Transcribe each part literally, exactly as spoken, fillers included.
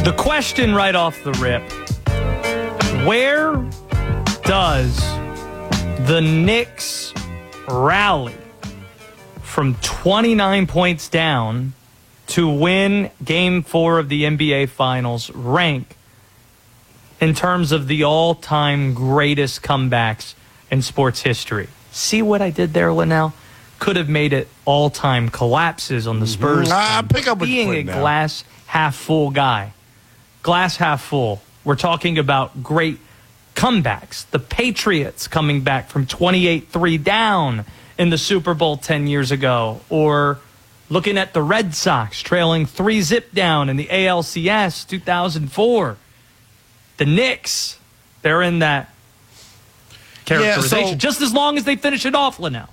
The question right off the rip, where does the Knicks rally from twenty-nine points down to win Game four of the N B A Finals rank in terms of the all-time greatest comebacks in sports history? See what I did there, Linnell? Could have made it all-time collapses on the Spurs. Mm-hmm. I pick up what being you're a putting glass half full guy. Glass half full. We're talking about great comebacks. The Patriots coming back from twenty-eight three down in the Super Bowl ten years ago. Or looking at the Red Sox trailing three zip down in the A L C S two thousand four. The Knicks, they're in that characterization. Yeah, so, just as long as they finish it off, Linnell.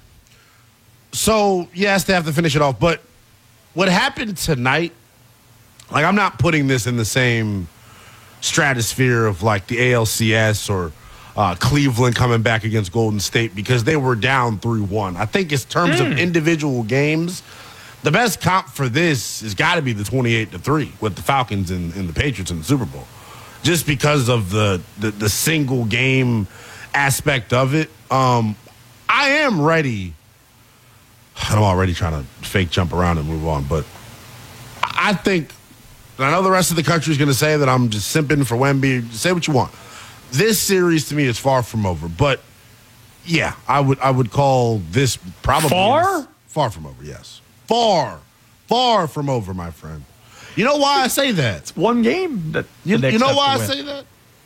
So, yes, they have to finish it off. But what happened tonight, like, I'm not putting this in the same stratosphere of, like, the A L C S or uh, Cleveland coming back against Golden State because they were down three one. I think in terms mm. of individual games, the best comp for this has got to be the twenty-eight to three with the Falcons and, and the Patriots in the Super Bowl. Just because of the, the, the single game aspect of it. Um, I am ready. I'm already trying to fake jump around and move on, but I think, and I know the rest of the country is going to say that I'm just simping for Wemby. Say what you want. This series to me is far from over, but yeah, I would I would call this probably far far from over. Yes, far, far from over, my friend. You know why I say that? It's one game. That you, you know why I say that?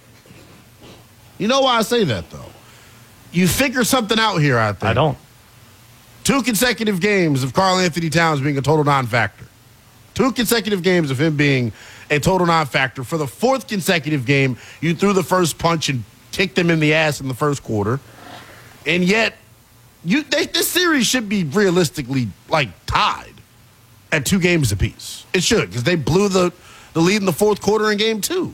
You know why I say that, though? You figure something out here, I think. I don't. Two consecutive games of Karl Anthony Towns being a total non-factor. Two consecutive games of him being a total non-factor. For the fourth consecutive game, you threw the first punch and kicked them in the ass in the first quarter. And yet, you they, this series should be realistically, like, tied at two games apiece. It should, because they blew the, the lead in the fourth quarter in game two.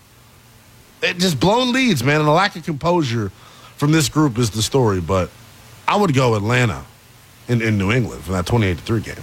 It just blown leads, man, and a lack of composure from this group is the story. But I would go Atlanta in, in New England for that twenty-eight to three game.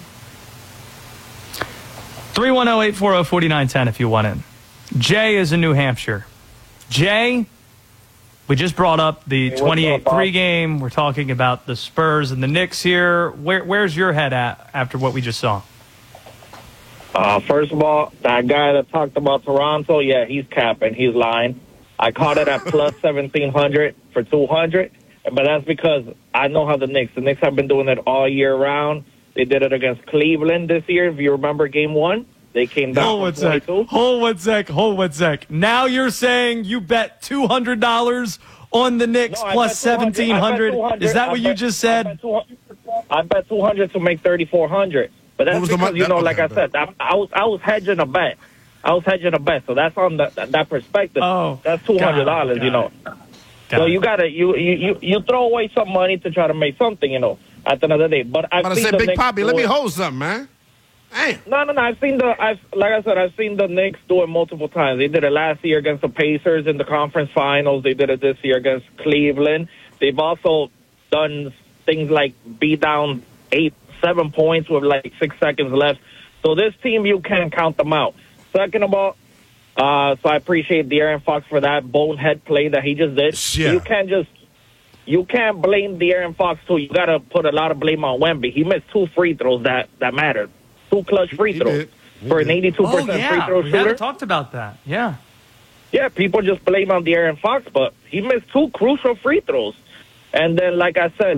three one zero, eight four zero, four nine one zero if you want in. Jay is in New Hampshire. Jay, we just brought up the twenty-eight three game. We're talking about the Spurs and the Knicks here. Where, where's your head at after what we just saw? Uh, first of all, that guy that talked about Toronto, yeah, he's capping. He's lying. I caught it at plus seventeen hundred for two hundred, but that's because I know how the Knicks, the Knicks have been doing it all year round. They did it against Cleveland this year. If you remember game one, they came down. Hold one sec. Hold one sec. Hold one sec. Now you're saying you bet two hundred dollars on the Knicks no, plus seventeen hundred. Is that what you just said? I bet two hundred to make thirty-four hundred. But that's because, you know, like I said, I, I was I was hedging a bet. I was hedging a bet. So that's on the, that perspective. Oh, that's two hundred dollars, you know. Got so it. you got to, you, you, you throw away some money to try to make something, you know, at the end of the day. But I've but seen I said, the Big Knicks Poppy, let me hold something, man. Damn. No, no, no. I've seen the, I've, like I said, I've seen the Knicks do it multiple times. They did it last year against the Pacers in the conference finals. They did it this year against Cleveland. They've also done things like be down eight, seven points with like six seconds left. So this team, you can't count them out. Second of all, uh, so I appreciate De'Aaron Fox for that bonehead play that he just did. Yeah. You can't just, you can't blame De'Aaron Fox too. You got to put a lot of blame on Wemby. He missed two free throws that, that mattered. Two clutch free throws for an eighty-two percent oh, yeah. free throw we shooter. haven't talked about that. Yeah. Yeah, people just blame on De'Aaron Fox, but he missed two crucial free throws. And then, like I said,